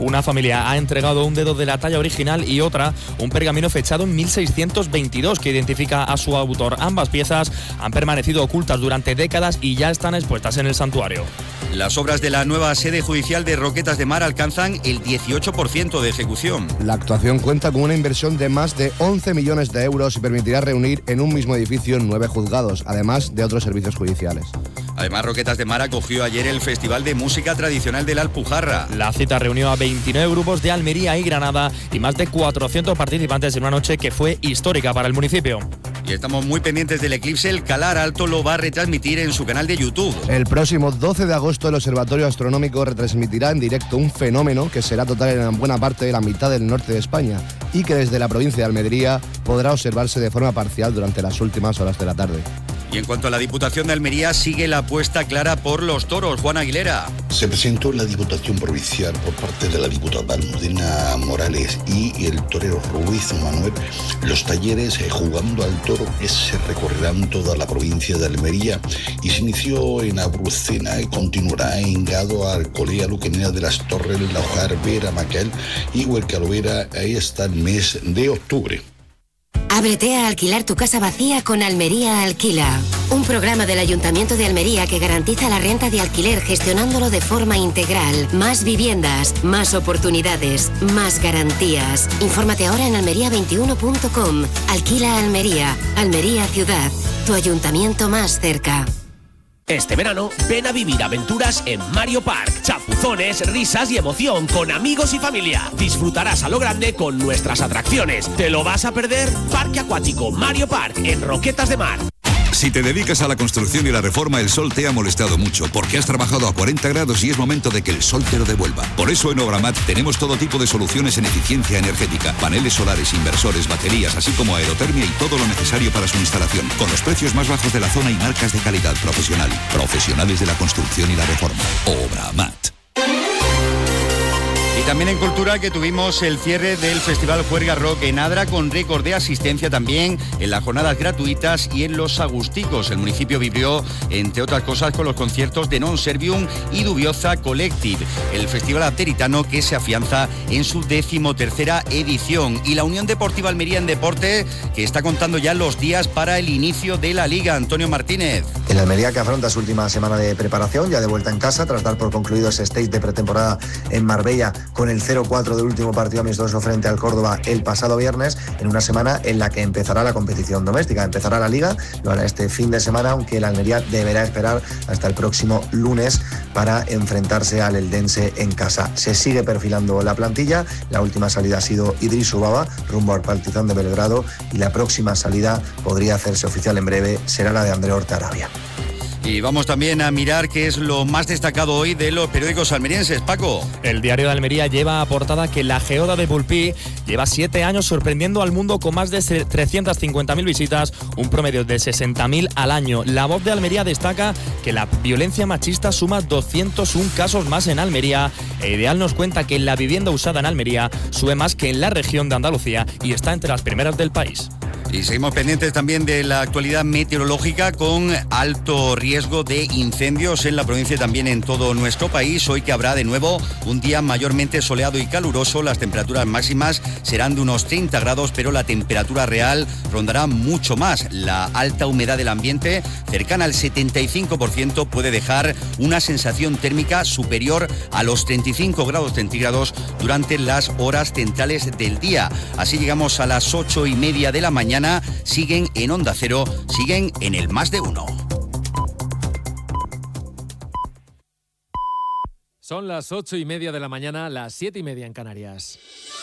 Una familia ha entregado un dedo de la talla original y otra un pergamino fechado en 1622 que identifica a su autor. Ambas piezas han permanecido ocultas durante décadas y ya están expuestas en el santuario. Las obras de la nueva sede judicial de Roquetas de Mar alcanzan el 18% de ejecución. La actuación cuenta con una inversión de más de 11 millones de euros y permitirá reunir en un mismo edificio 9 juzgados, además de otros servicios judiciales. Además, Roquetas de Mar acogió ayer el Festival de Música Tradicional de la Alpujarra. La cita reunió a 29 grupos de Almería y Granada y más de 400 participantes en una noche que fue histórica para el municipio. Y estamos muy pendientes del eclipse. El Calar Alto lo va a retransmitir en su canal de YouTube. El próximo 12 de agosto el Observatorio Astronómico retransmitirá en directo un fenómeno que será total en buena parte de la mitad del norte de España y que desde la provincia de Almería podrá observarse de forma parcial durante las últimas horas de la tarde. Y en cuanto a la Diputación de Almería, sigue la apuesta clara por los toros. Juan Aguilera. Se presentó en la Diputación Provincial por parte de la diputada Almudena Morales y el torero Ruiz Manuel los talleres Jugando al Toro, que se recorrerán toda la provincia de Almería y se inició en Abrucena y continuará en Gado, Alcolea, Luquenera de las Torres, La Hojar, Vera, Maquel y Huercalovera. Ahí está el mes de octubre. Ábrete a alquilar tu casa vacía con Almería Alquila. Un programa del Ayuntamiento de Almería que garantiza la renta de alquiler gestionándolo de forma integral. Más viviendas, más oportunidades, más garantías. Infórmate ahora en almería21.com. Alquila Almería. Almería Ciudad. Tu ayuntamiento más cerca. Este verano, ven a vivir aventuras en Mario Park. Chapuzones, risas y emoción con amigos y familia. Disfrutarás a lo grande con nuestras atracciones. ¿Te lo vas a perder? Parque Acuático Mario Park en Roquetas de Mar. Si te dedicas a la construcción y la reforma, el sol te ha molestado mucho porque has trabajado a 40 grados y es momento de que el sol te lo devuelva. Por eso en Obramat tenemos todo tipo de soluciones en eficiencia energética, paneles solares, inversores, baterías, así como aerotermia y todo lo necesario para su instalación, con los precios más bajos de la zona y marcas de calidad profesional. Profesionales de la construcción y la reforma. Obramat. Y también en cultura, que tuvimos el cierre del Festival Juerga Rock en Adra con récord de asistencia también en las jornadas gratuitas y en los Agusticos. El municipio vivió, entre otras cosas, con los conciertos de Non Servium y Dubiosa Collective. El Festival Apteritano que se afianza en su 13ª edición. Y la Unión Deportiva Almería en Deporte, que está contando ya los días para el inicio de la Liga. Antonio Martínez. El Almería, que afronta su última semana de preparación, ya de vuelta en casa, tras dar por concluido ese stage de pretemporada en Marbella, con el 0-4 del último partido amistoso frente al Córdoba el pasado viernes, en una semana en la que empezará la competición doméstica. Empezará la Liga, lo hará este fin de semana, aunque el Almería deberá esperar hasta el próximo lunes para enfrentarse al Eldense en casa. Se sigue perfilando la plantilla. La última salida ha sido Idris Ubaba, rumbo al Partizan de Belgrado, y la próxima salida podría hacerse oficial en breve, será la de André Horta Arabia. Y vamos también a mirar qué es lo más destacado hoy de los periódicos almerienses. Paco. El Diario de Almería lleva a portada que la geoda de Pulpí lleva 7 años sorprendiendo al mundo con más de 350.000 visitas, un promedio de 60.000 al año. La Voz de Almería destaca que la violencia machista suma 201 casos más en Almería. E Ideal nos cuenta que la vivienda usada en Almería sube más que en la región de Andalucía y está entre las primeras del país. Y seguimos pendientes también de la actualidad meteorológica, con alto riesgo de incendios en la provincia y también en todo nuestro país. Hoy que habrá de nuevo un día mayormente soleado y caluroso. Las temperaturas máximas serán de unos 30 grados, pero la temperatura real rondará mucho más. La alta humedad del ambiente, cercana al 75%, puede dejar una sensación térmica superior a los 35 grados centígrados durante las horas centrales del día. Así llegamos a las 8:30 de la mañana. Siguen en Onda Cero, siguen en el Más de Uno. Son las 8:30 de la mañana, las 7:30 en Canarias.